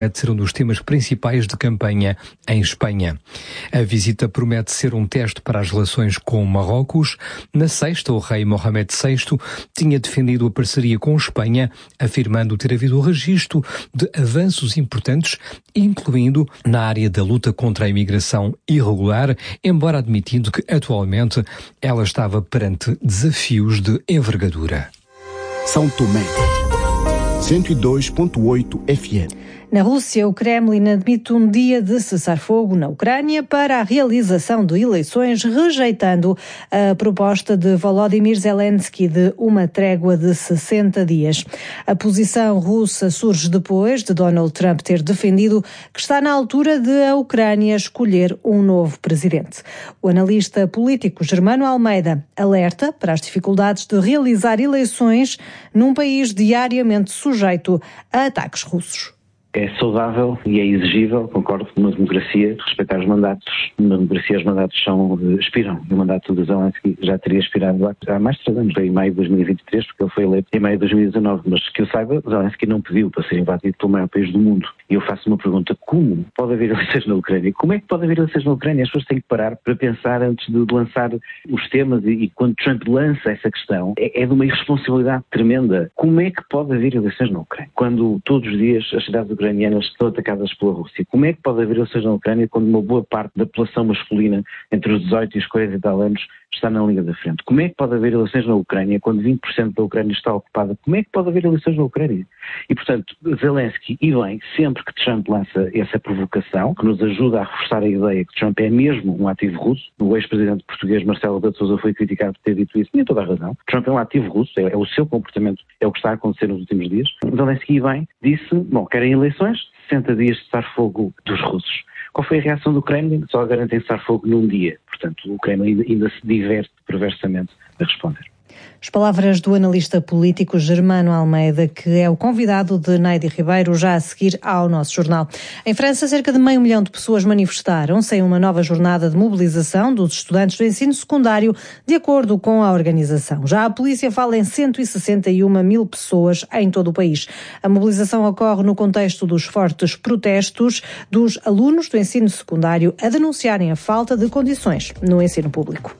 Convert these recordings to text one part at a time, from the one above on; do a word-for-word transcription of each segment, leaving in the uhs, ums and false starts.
de ser um dos temas principais de campanha em Espanha. A visita promete ser um teste para as relações com Marrocos. Na sexta, o rei Mohamed sexto tinha defendido a parceria com Espanha, afirmando ter havido o registro de avanços importantes, incluindo na área da luta contra a imigração irregular, embora admitindo que atualmente ela estava perante desafios de envergadura. São Tomé, cento e dois ponto oito F M. Na Rússia, o Kremlin admite um dia de cessar-fogo na Ucrânia para a realização de eleições, rejeitando a proposta de Volodymyr Zelensky de uma trégua de sessenta dias. A posição russa surge depois de Donald Trump ter defendido que está na altura de a Ucrânia escolher um novo presidente. O analista político Germano Almeida alerta para as dificuldades de realizar eleições num país diariamente sujeito a ataques russos. É saudável e é exigível, concordo, numa democracia, respeitar os mandatos. Numa democracia os mandatos são, expiram. O mandato de Zelensky já teria expirado há mais de três anos, foi em maio de dois mil e vinte e três, porque ele foi eleito em maio de dois mil e dezanove. Mas que eu saiba, Zelensky não pediu para ser invadido pelo maior país do mundo. E eu faço uma pergunta: como pode haver eleições na Ucrânia? Como é que pode haver eleições na Ucrânia? As pessoas têm que parar para pensar antes de lançar os temas, e, e quando Trump lança essa questão, é, é de uma irresponsabilidade tremenda. Como é que pode haver eleições na Ucrânia? Quando todos os dias as cidades ucranianas estão atacadas pela Rússia. Como é que pode haver eleições na Ucrânia quando uma boa parte da população masculina entre os dezoito e os quarenta e tal anos está na linha da frente? Como é que pode haver eleições na Ucrânia quando vinte por cento da Ucrânia está ocupada? Como é que pode haver eleições na Ucrânia? E, portanto, Zelensky, e bem, sempre que Trump lança essa provocação, que nos ajuda a reforçar a ideia que Trump é mesmo um ativo russo, o ex-presidente português Marcelo Rebelo de Sousa foi criticado por ter dito isso, tinha toda a razão. Trump é um ativo russo, é, é o seu comportamento, é o que está a acontecer nos últimos dias. Zelensky, e bem, disse, bom, querem eleições? sessenta dias de cessar-fogo dos russos. Qual foi a reação do Kremlin? Só garantem cessar-fogo num dia. Portanto, o Kremlin ainda se diverte perversamente a responder. As palavras do analista político Germano Almeida, que é o convidado de Neide Ribeiro, já a seguir ao nosso jornal. Em França, cerca de meio milhão de pessoas manifestaram-se em uma nova jornada de mobilização dos estudantes do ensino secundário, de acordo com a organização. Já a polícia fala em cento e sessenta e uma mil pessoas em todo o país. A mobilização ocorre no contexto dos fortes protestos dos alunos do ensino secundário a denunciarem a falta de condições no ensino público.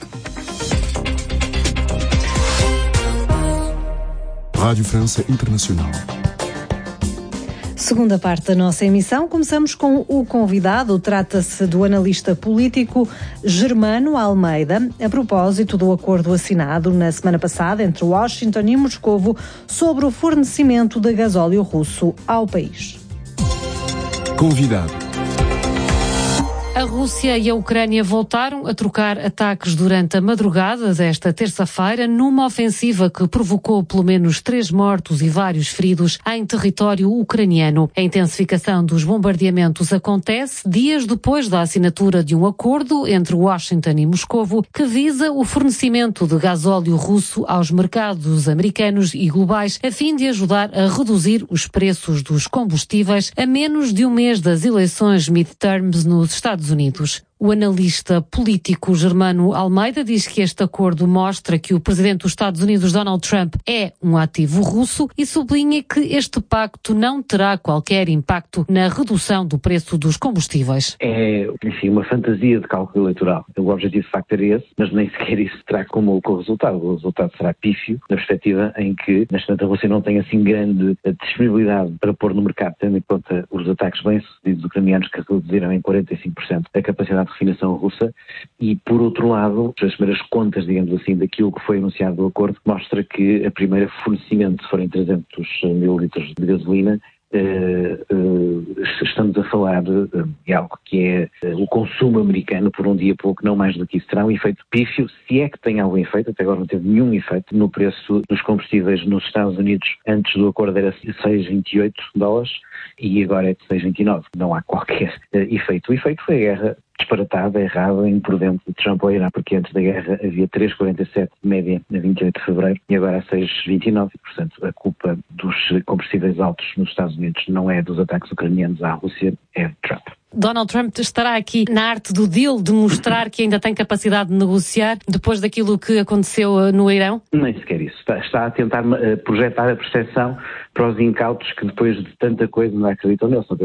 Rádio França Internacional. Segunda parte da nossa emissão, começamos com o convidado. Trata-se do analista político Germano Almeida, a propósito do acordo assinado na semana passada entre Washington e Moscovo sobre o fornecimento de gasóleo russo ao país. Convidado. A Rússia e a Ucrânia voltaram a trocar ataques durante a madrugada desta terça-feira numa ofensiva que provocou pelo menos três mortos e vários feridos em território ucraniano. A intensificação dos bombardeamentos acontece dias depois da assinatura de um acordo entre Washington e Moscovo que visa o fornecimento de gasóleo russo aos mercados americanos e globais a fim de ajudar a reduzir os preços dos combustíveis a menos de um mês das eleições midterms nos Estados Unidos. O analista político Germano Almeida diz que este acordo mostra que o presidente dos Estados Unidos, Donald Trump, é um ativo russo e sublinha que este pacto não terá qualquer impacto na redução do preço dos combustíveis. É, enfim, uma fantasia de cálculo eleitoral. O objetivo de facto era esse, mas nem sequer isso terá como o resultado. O resultado será pífio, na perspectiva em que, neste momento, a Rússia não tem assim grande disponibilidade para pôr no mercado, tendo em conta os ataques bem-sucedidos ucranianos que reduziram em quarenta e cinco por cento a capacidade de refinação russa e, por outro lado, as primeiras contas, digamos assim, daquilo que foi anunciado do acordo, mostra que a primeira fornecimento, se forem trezentos mil litros de gasolina, Uh, uh, estamos a falar de, de algo que é uh, o consumo americano por um dia pouco, não mais do que isso. Terá um efeito pífio, se é que tem algum efeito, até agora não teve nenhum efeito no preço dos combustíveis nos Estados Unidos. Antes do acordo era seis vírgula vinte e oito dólares e agora é de seis vírgula vinte e nove. Não há qualquer uh, efeito. O efeito foi a guerra disparatada, errada, imprudente de Trump ao Irã, porque antes da guerra havia três vírgula quarenta e sete média a vinte e oito de fevereiro e agora há seis vírgula vinte e nove. Portanto, a culpa dos combustíveis altos nos Estados Unidos não é dos ataques ucranianos à Rússia, é de Trump. Donald Trump estará aqui na arte do deal, de mostrar que ainda tem capacidade de negociar depois daquilo que aconteceu no Irão? Nem sequer isso. Está, está a tentar uh, projetar a percepção para os incautos que depois de tanta coisa não acreditam nele.